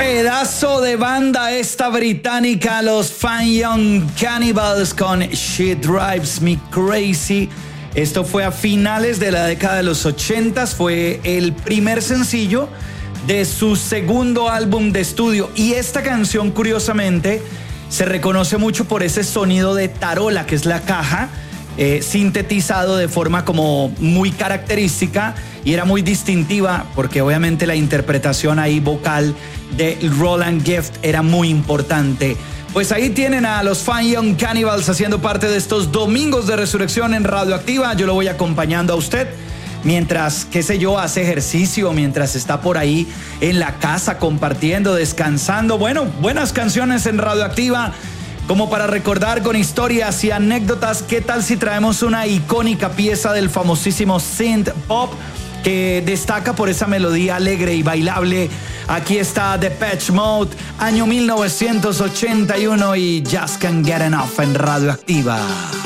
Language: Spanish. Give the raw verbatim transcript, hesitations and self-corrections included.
Pedazo de banda esta británica, los Fine Young Cannibals con She Drives Me Crazy. Esto fue a finales de la década de los ochentas, fue el primer sencillo de su segundo álbum de estudio. Y esta canción, curiosamente, se reconoce mucho por ese sonido de tarola, que es la caja, eh, sintetizado de forma como muy característica, y era muy distintiva porque obviamente la interpretación ahí vocal de Roland Gift era muy importante. Pues ahí tienen a los Fine Young Cannibals haciendo parte de estos domingos de resurrección en Radioactiva. Yo lo voy acompañando a usted mientras, qué sé yo, hace ejercicio, mientras está por ahí en la casa compartiendo, descansando. Bueno, buenas canciones en Radioactiva como para recordar con historias y anécdotas. ¿Qué tal si traemos una icónica pieza del famosísimo synth pop que destaca por esa melodía alegre y bailable? Aquí está Depeche Mode, año mil novecientos ochenta y uno, y Just Can't Get Enough en Radioactiva.